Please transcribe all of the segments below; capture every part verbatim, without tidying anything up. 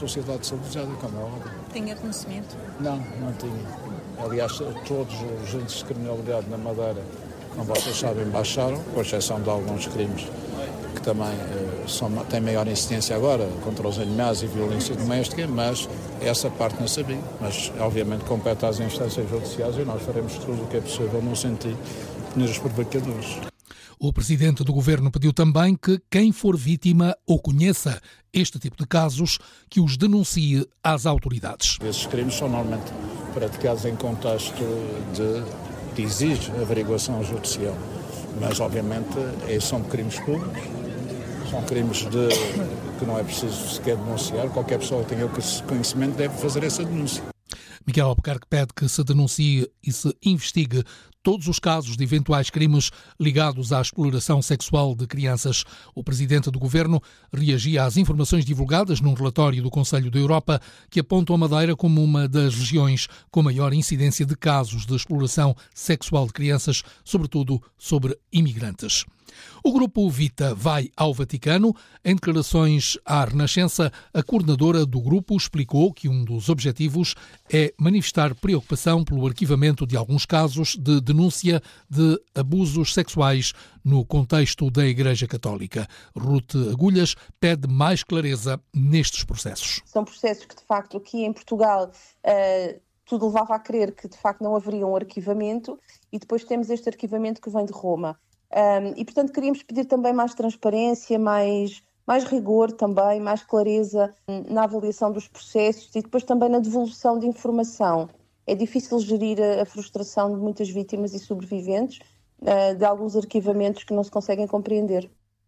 Sociedade Salvajada, como é óbvio. Tinha conhecimento? Não, não tinha. Aliás, todos os índices de criminalidade na Madeira, como vocês sabem, baixaram, com exceção de alguns crimes que também eh, são, têm maior incidência agora, contra os animais e violência doméstica, mas essa parte não sabia. Mas, obviamente, compete às instâncias judiciais e nós faremos tudo o que é possível no sentido de punir os provocadores. O Presidente do Governo pediu também que quem for vítima ou conheça este tipo de casos, que os denuncie às autoridades. Esses crimes são normalmente praticados em contexto de, que exige averiguação judicial, mas obviamente são crimes públicos, são crimes de, que não é preciso sequer denunciar, qualquer pessoa que tenha o conhecimento deve fazer essa denúncia. Miguel Albuquerque pede que se denuncie e se investigue todos os casos de eventuais crimes ligados à exploração sexual de crianças. O Presidente do Governo reagia às informações divulgadas num relatório do Conselho da Europa que apontam a Madeira como uma das regiões com maior incidência de casos de exploração sexual de crianças, sobretudo sobre imigrantes. O Grupo Vita vai ao Vaticano. Em declarações à Renascença, a coordenadora do grupo explicou que um dos objetivos é manifestar preocupação pelo arquivamento de alguns casos de denúncia de abusos sexuais no contexto da Igreja Católica. Ruth Agulhas pede mais clareza nestes processos. São processos que, de facto, aqui em Portugal, uh, tudo levava a crer que, de facto, não haveria um arquivamento e depois temos este arquivamento que vem de Roma. Um, e, portanto, queríamos pedir também mais transparência, mais, mais rigor também, mais clareza na avaliação dos processos e depois também na devolução de informação. É difícil gerir a, a frustração de muitas vítimas e sobreviventes uh, de alguns arquivamentos que não se conseguem compreender.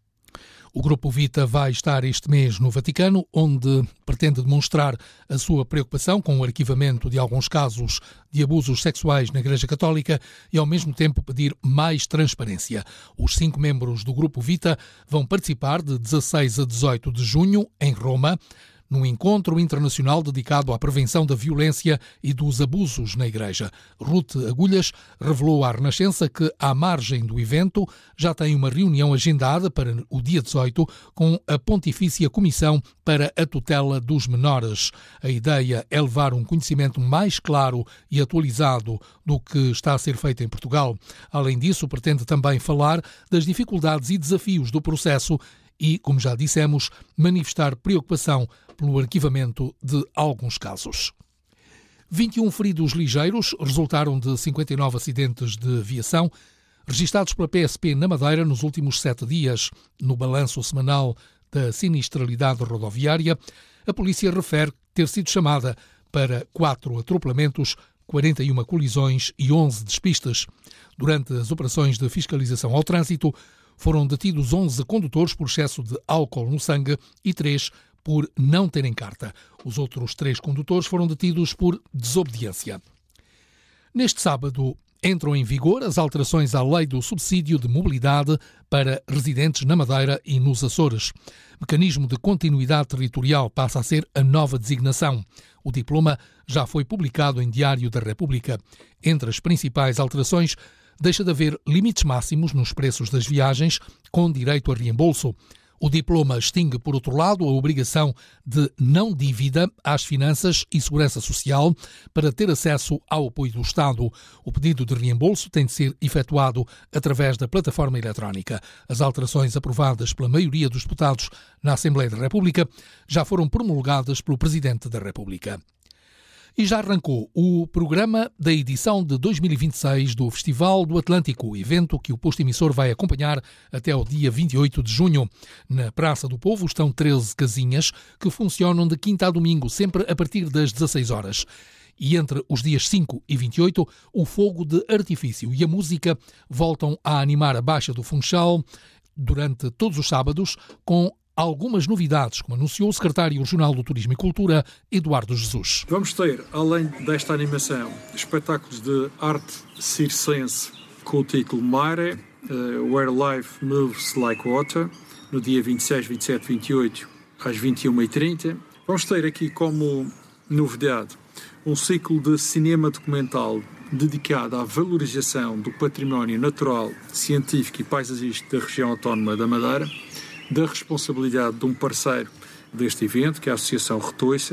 O Grupo Vita vai estar este mês no Vaticano, onde pretende demonstrar a sua preocupação com o arquivamento de alguns casos de abusos sexuais na Igreja Católica e, ao mesmo tempo, pedir mais transparência. Os cinco membros do Grupo Vita vão participar de dezasseis a dezoito de junho, em Roma, num encontro internacional dedicado à prevenção da violência e dos abusos na Igreja. Ruth Agulhas revelou à Renascença que, à margem do evento, já tem uma reunião agendada para o dia dezoito com a Pontifícia Comissão para a Tutela dos Menores. A ideia é levar um conhecimento mais claro e atualizado do que está a ser feito em Portugal. Além disso, pretende também falar das dificuldades e desafios do processo e, como já dissemos, manifestar preocupação pelo arquivamento de alguns casos. vinte e um feridos ligeiros resultaram de cinquenta e nove acidentes de viação registados pela P S P na Madeira nos últimos sete dias. No balanço semanal da sinistralidade rodoviária, a polícia refere ter sido chamada para quatro atropelamentos, quarenta e uma colisões e onze despistes. Durante as operações de fiscalização ao trânsito, foram detidos onze condutores por excesso de álcool no sangue e três por não terem carta. Os outros três condutores foram detidos por desobediência. Neste sábado, entram em vigor as alterações à Lei do Subsídio de Mobilidade para residentes na Madeira e nos Açores. Mecanismo de continuidade territorial passa a ser a nova designação. O diploma já foi publicado em Diário da República. Entre as principais alterações, deixa de haver limites máximos nos preços das viagens, com direito a reembolso. O diploma extingue, por outro lado, a obrigação de não dívida às finanças e segurança social para ter acesso ao apoio do Estado. O pedido de reembolso tem de ser efetuado através da plataforma eletrónica. As alterações aprovadas pela maioria dos deputados na Assembleia da República já foram promulgadas pelo Presidente da República. E já arrancou o programa da edição de dois mil e vinte e seis do Festival do Atlântico, evento que o posto emissor vai acompanhar até ao dia vinte e oito de junho. Na Praça do Povo estão treze casinhas que funcionam de quinta a domingo, sempre a partir das dezasseis horas. E entre os dias cinco e vinte e oito, o fogo de artifício e a música voltam a animar a Baixa do Funchal durante todos os sábados, com algumas novidades, como anunciou o secretário regional do Turismo e Cultura, Eduardo Jesus. Vamos ter, além desta animação, espetáculos de arte circense com o título Mare, uh, Where Life Moves Like Water, no dia vinte e seis, vinte e sete, vinte e oito, às vinte e uma e trinta. Vamos ter aqui como novidade um ciclo de cinema documental dedicado à valorização do património natural, científico e paisagístico da região autónoma da Madeira, da responsabilidade de um parceiro deste evento, que é a Associação Retoiça.